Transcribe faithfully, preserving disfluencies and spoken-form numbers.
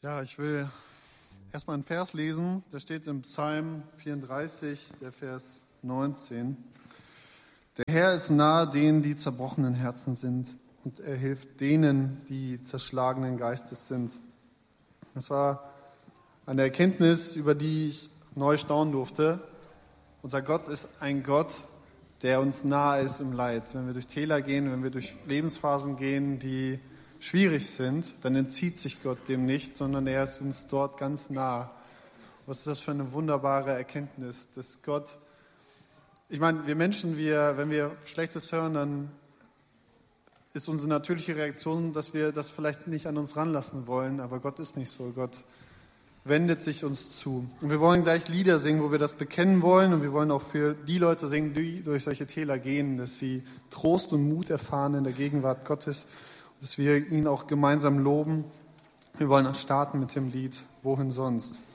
Ja, ich will erstmal einen Vers lesen, der steht im Psalm vierunddreißig, der Vers neunzehn. Der Herr ist nahe denen, die zerbrochenen Herzen sind, und er hilft denen, die zerschlagenen Geistes sind. Das war eine Erkenntnis, über die ich neu staunen durfte. Unser Gott ist ein Gott, der uns nahe ist im Leid. Wenn wir durch Täler gehen, wenn wir durch Lebensphasen gehen, die schwierig sind, dann entzieht sich Gott dem nicht, sondern er ist uns dort ganz nah. Was ist das für eine wunderbare Erkenntnis, dass Gott, ich meine, wir Menschen, wir, wenn wir Schlechtes hören, dann ist unsere natürliche Reaktion, dass wir das vielleicht nicht an uns ranlassen wollen, aber Gott ist nicht so. Gott wendet sich uns zu. Und wir wollen gleich Lieder singen, wo wir das bekennen wollen, und wir wollen auch für die Leute singen, die durch solche Täler gehen, dass sie Trost und Mut erfahren in der Gegenwart Gottes, dass wir ihn auch gemeinsam loben. Wir wollen dann starten mit dem Lied Wohin sonst?